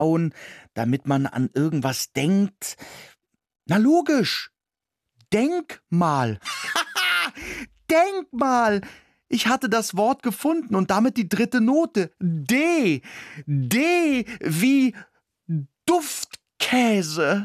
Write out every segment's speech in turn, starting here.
bauen, damit man an irgendwas denkt. Na logisch, Denkmal. Denkmal! Ich hatte das Wort gefunden und damit die dritte Note. D. D wie Duftkäse.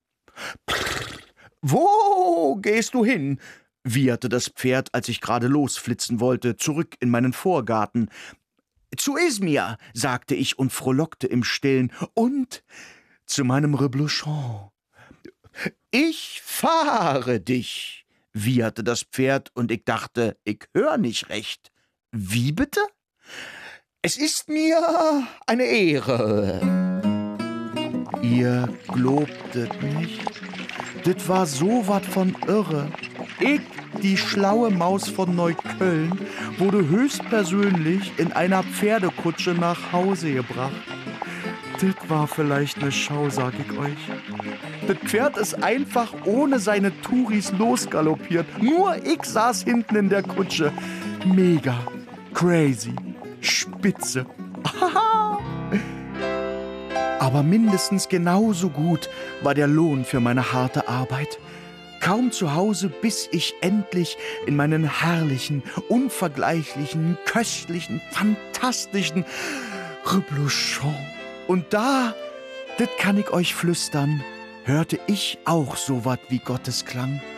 Wo gehst du hin? Wieherte das Pferd, als ich gerade losflitzen wollte, zurück in meinen Vorgarten. Zu Izmir, sagte ich und frohlockte im Stillen. Und zu meinem Reblochon. Ich fahre dich, wieherte das Pferd, und ich dachte, ich hör nicht recht. Wie bitte? Es ist mir eine Ehre. Ihr globtet nicht? Das war so wat von irre. Ich, die schlaue Maus von Neukölln, wurde höchstpersönlich in einer Pferdekutsche nach Hause gebracht. Das war vielleicht ne Schau, sag ich euch. Das Pferd ist einfach ohne seine Touris losgaloppiert. Nur ich saß hinten in der Kutsche. Mega, crazy, spitze. Aber mindestens genauso gut war der Lohn für meine harte Arbeit. Kaum zu Hause biss ich endlich in meinen herrlichen, unvergleichlichen, köstlichen, fantastischen Reblochon. Und da, das kann ich euch flüstern, hörte ich auch so wat wie Gottes Klang.